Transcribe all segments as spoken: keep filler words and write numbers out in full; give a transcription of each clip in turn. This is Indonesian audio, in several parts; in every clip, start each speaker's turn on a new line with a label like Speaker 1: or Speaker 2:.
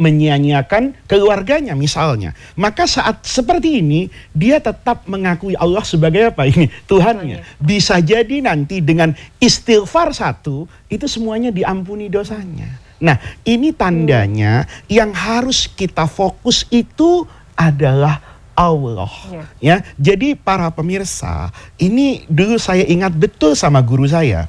Speaker 1: menyia-nyiakan keluarganya misalnya. Maka saat seperti ini dia tetap mengakui Allah sebagai apa ini? Tuhannya. Bisa jadi nanti dengan istighfar satu itu semuanya diampuni dosanya. Nah, ini tandanya yang harus kita fokus itu adalah Allah. Ya. Ya, jadi para pemirsa, ini dulu saya ingat betul sama guru saya.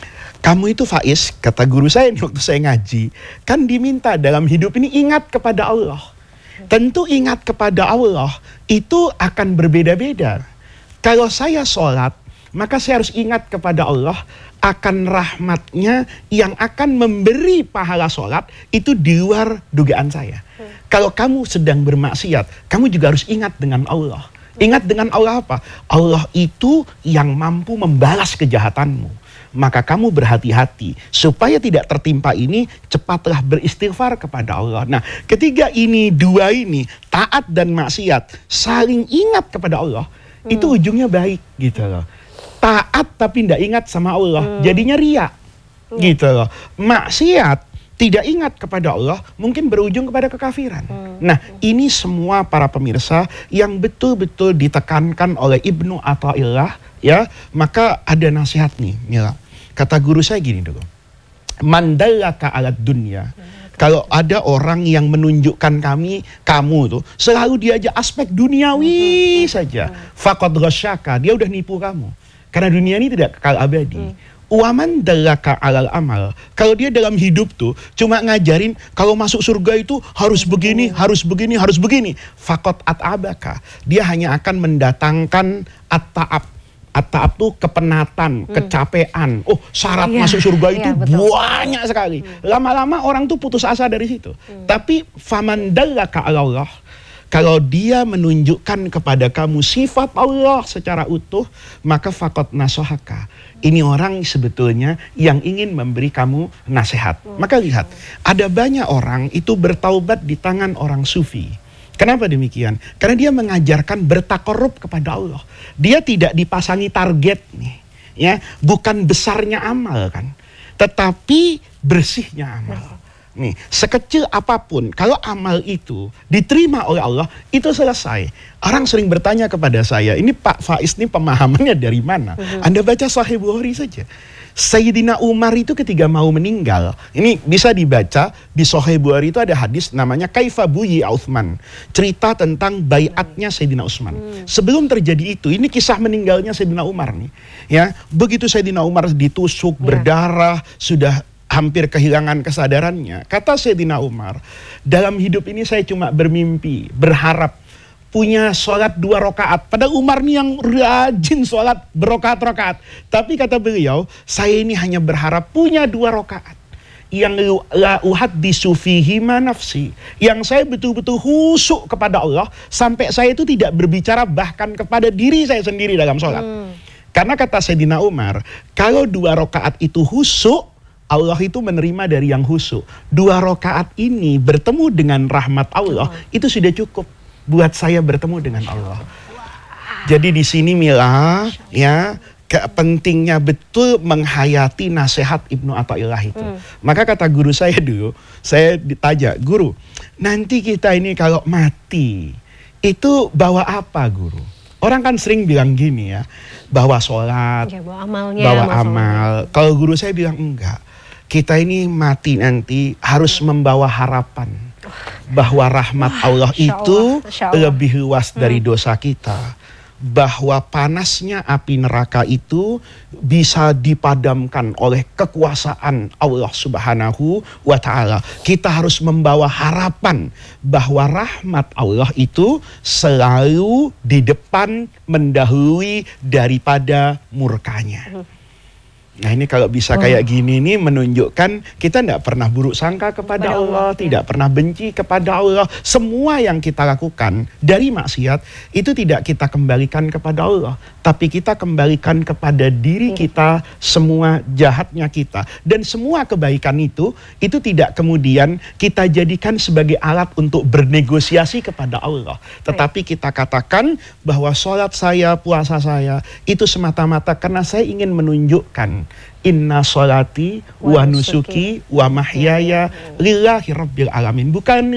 Speaker 1: Kamu itu Faiz, kata guru saya ini waktu saya ngaji, kan diminta dalam hidup ini ingat kepada Allah. Tentu ingat kepada Allah itu akan berbeda-beda. Kalau saya sholat, maka saya harus ingat kepada Allah akan rahmatnya yang akan memberi pahala sholat itu di luar dugaan saya. Hmm. Kalau kamu sedang bermaksiat, kamu juga harus ingat dengan Allah. Ingat dengan Allah apa? Allah itu yang mampu membalas kejahatanmu. Maka kamu berhati-hati supaya tidak tertimpa ini, cepatlah beristighfar kepada Allah. Nah, ketiga ini, dua ini, taat dan maksiat, saling ingat kepada Allah, hmm. itu ujungnya baik gitu loh. Taat tapi tidak ingat sama Allah, hmm. jadinya riya hmm. gitu loh. Maksiat tidak ingat kepada Allah, mungkin berujung kepada kekafiran. Hmm. Nah, ini semua para pemirsa yang betul-betul ditekankan oleh Ibnu Athaillah, ya. Maka ada nasihat nih, Mila. Kata guru saya gini dulu. Mandallaka alat dunia. Kalau ada orang yang menunjukkan kami, kamu tuh selalu diajak aspek duniawi hmm. saja. Faqad ghasyaka, dia udah nipu kamu. Karena dunia ini tidak kekal abadi. Hmm. Waman dallaka alal amal. Kalau dia dalam hidup tuh cuma ngajarin kalau masuk surga itu harus begini, harus begini, harus begini. Faqat at'abaka. Dia hanya akan mendatangkan at-ta'ab. At-ta'ab tuh kepenatan, hmm. kecapean. Oh, syarat iya, masuk surga itu iya, banyak sekali. Lama-lama orang tuh putus asa dari situ. Hmm. Tapi faman dallaka alallah. Kalau dia menunjukkan kepada kamu sifat Allah secara utuh, maka faqat nasohaka. Ini orang sebetulnya yang ingin memberi kamu nasihat. Hmm. Maka lihat, ada banyak orang itu bertaubat di tangan orang sufi. Kenapa demikian? Karena dia mengajarkan bertakorup kepada Allah. Dia tidak dipasangi target nih, ya, bukan besarnya amal kan, tetapi bersihnya amal. Nih, sekecil apapun, kalau amal itu diterima oleh Allah, itu selesai. Orang sering bertanya kepada saya, ini Pak Faiz ini pemahamannya dari mana? Uh-huh. Anda baca Sahih Bukhari saja. Sayyidina Umar itu ketika mau meninggal, ini bisa dibaca di Sahih Bukhari itu ada hadis namanya Kaifa Buyi Utsman, cerita tentang baiatnya Sayyidina Utsman. Hmm. Sebelum terjadi itu, ini kisah meninggalnya Sayyidina Umar nih. Ya, begitu Sayyidina Umar ditusuk, ya. berdarah, sudah hampir kehilangan kesadarannya. Kata Sayyidina Umar, dalam hidup ini saya cuma bermimpi, berharap punya sholat dua rakaat. Padahal Umar nih yang rajin sholat berokaat-rokaat. Tapi kata beliau, saya ini hanya berharap punya dua rakaat. Yang la uhaddisu fihi ma nafsi. Yang saya betul-betul khusyuk kepada Allah. Sampai saya itu tidak berbicara bahkan kepada diri saya sendiri dalam sholat. Hmm. Karena kata Sayyidina Umar, kalau dua rakaat itu khusyuk, Allah itu menerima dari yang khusyuk. Dua rakaat ini bertemu dengan rahmat Allah, hmm. itu sudah cukup buat saya bertemu dengan Allah. Jadi di sini Mila, ya, pentingnya betul menghayati nasihat Ibnu Athaillah itu. Hmm. Maka kata guru saya dulu, saya ditanya, guru, nanti kita ini kalau mati, itu bawa apa guru? Orang kan sering bilang gini ya, bawa sholat, ya, bawa, amalnya, bawa amal. Kalau guru saya bilang enggak. Kita ini mati nanti harus membawa harapan bahwa rahmat Wah, Allah itu Allah. lebih luas dari hmm. dosa kita. Bahwa panasnya api neraka itu bisa dipadamkan oleh kekuasaan Allah Subhanahu wa ta'ala. Kita harus membawa harapan bahwa rahmat Allah itu selalu di depan, mendahului daripada murkanya. Hmm. Nah ini kalau bisa kayak gini nih menunjukkan kita tidak pernah buruk sangka kepada Allah, Allah, tidak pernah benci kepada Allah. Semua yang kita lakukan dari maksiat itu tidak kita kembalikan kepada Allah, tapi kita kembalikan kepada diri kita, semua jahatnya kita. Dan semua kebaikan itu, itu tidak kemudian kita jadikan sebagai alat untuk bernegosiasi kepada Allah. Tetapi kita katakan bahwa sholat saya, puasa saya, itu semata-mata karena saya ingin menunjukkan inna sholati wa nusuki wa mahyaya lillahi rabbil alamin. Bukan